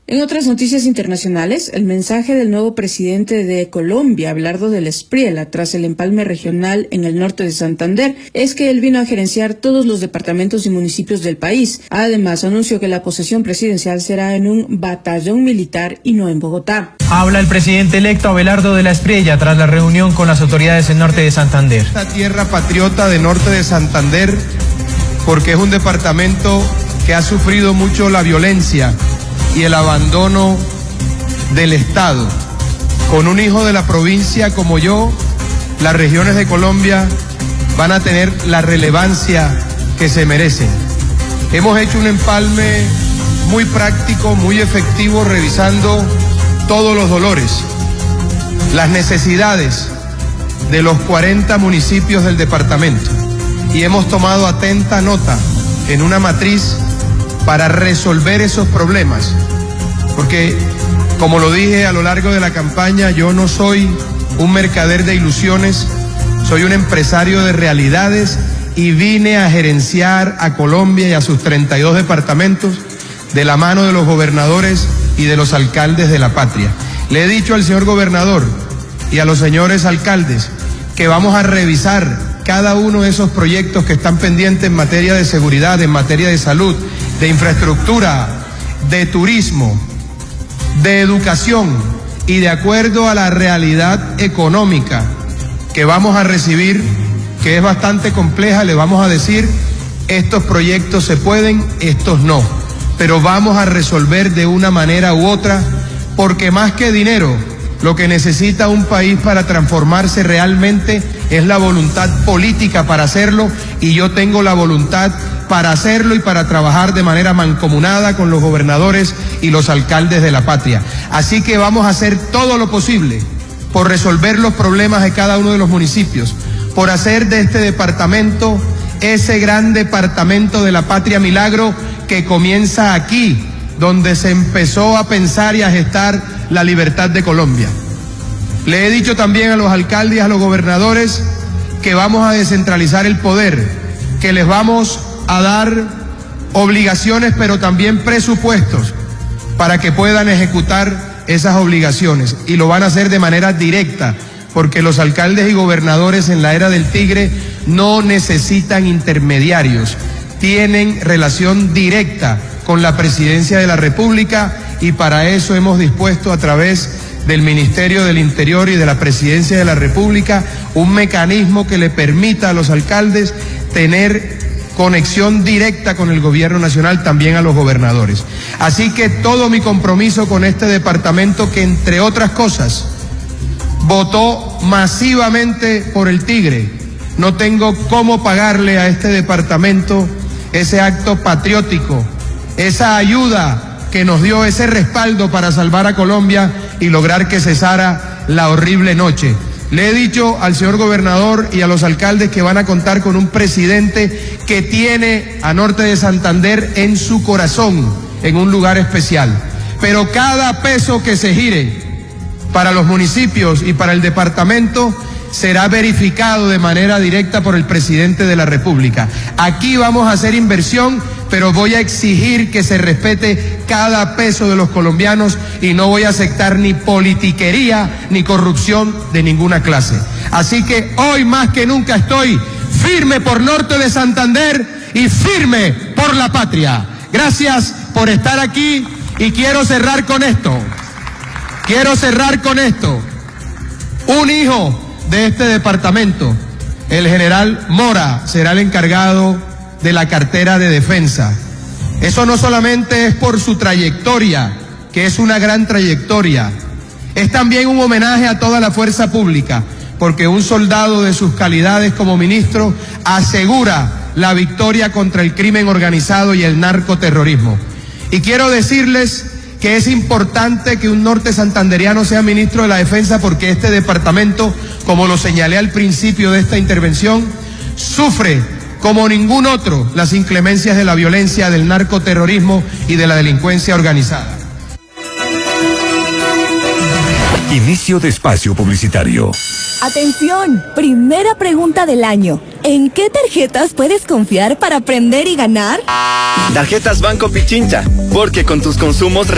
En otras noticias internacionales, el mensaje del nuevo presidente de Colombia, Abelardo del Espriella, tras el empalme regional en el norte de Santander, es que él vino a gerenciar todos los departamentos y municipios del país. Además, anunció que la posesión presidencial será en un batallón militar y no en Bogotá. Habla el presidente electo Abelardo del Espriella tras la reunión con las autoridades del norte de Santander. Esta tierra patriota del norte de Santander, porque es un departamento que ha sufrido mucho la violencia y el abandono del Estado. Con un hijo de la provincia como yo, las regiones de Colombia van a tener la relevancia que se merecen. Hemos hecho un empalme muy práctico, muy efectivo, revisando todos los dolores, las necesidades de los 40 municipios del departamento, y hemos tomado atenta nota en una matriz para resolver esos problemas, porque, como lo dije a lo largo de la campaña, yo no soy un mercader de ilusiones, soy un empresario de realidades y vine a gerenciar a Colombia y a sus 32 departamentos de la mano de los gobernadores y de los alcaldes de la patria. Le he dicho al señor gobernador y a los señores alcaldes que vamos a revisar cada uno de esos proyectos que están pendientes en materia de seguridad, en materia de salud, de infraestructura, de turismo, de educación, y de acuerdo a la realidad económica que vamos a recibir, que es bastante compleja, le vamos a decir, estos proyectos se pueden, estos no, pero vamos a resolver de una manera u otra, porque más que dinero, lo que necesita un país para transformarse realmente es la voluntad política para hacerlo, y yo tengo la voluntad para hacerlo y para trabajar de manera mancomunada con los gobernadores y los alcaldes de la patria. Así que vamos a hacer todo lo posible por resolver los problemas de cada uno de los municipios, por hacer de este departamento ese gran departamento de la patria milagro que comienza aquí, donde se empezó a pensar y a gestar la libertad de Colombia. Le he dicho también a los alcaldes y a los gobernadores que vamos a descentralizar el poder, que les vamos a dar obligaciones, pero también presupuestos para que puedan ejecutar esas obligaciones, y lo van a hacer de manera directa, porque los alcaldes y gobernadores en la era del tigre no necesitan intermediarios, tienen relación directa con la presidencia de la República, y para eso hemos dispuesto a través del Ministerio del Interior y de la Presidencia de la República un mecanismo que le permita a los alcaldes tener conexión directa con el gobierno nacional, también a los gobernadores. Así que todo mi compromiso con este departamento, que entre otras cosas votó masivamente por el tigre, no tengo cómo pagarle a este departamento ese acto patriótico, esa ayuda que nos dio, ese respaldo para salvar a Colombia y lograr que cesara la horrible noche. Le he dicho al señor gobernador y a los alcaldes que van a contar con un presidente que tiene a norte de Santander en su corazón, en un lugar especial. Pero cada peso que se gire para los municipios y para el departamento será verificado de manera directa por el presidente de la República. Aquí vamos a hacer inversión, pero voy a exigir que se respete cada peso de los colombianos, y no voy a aceptar ni politiquería ni corrupción de ninguna clase. Así que hoy más que nunca estoy firme por norte de Santander y firme por la patria. Gracias por estar aquí, y quiero cerrar con esto. Un hijo de este departamento, el general Mora, será el encargado de la cartera de defensa. Eso no solamente es por su trayectoria, que es una gran trayectoria, es también un homenaje a toda la fuerza pública, porque un soldado de sus calidades como ministro asegura la victoria contra el crimen organizado y el narcoterrorismo. Y quiero decirles que es importante que un norte santanderiano sea ministro de la defensa, porque este departamento, como lo señalé al principio de esta intervención, sufre como ningún otro las inclemencias de la violencia, del narcoterrorismo y de la delincuencia organizada. Inicio de espacio publicitario. Atención, primera pregunta del año. ¿En qué tarjetas puedes confiar para aprender y ganar? Tarjetas Banco Pichincha, porque con tus consumos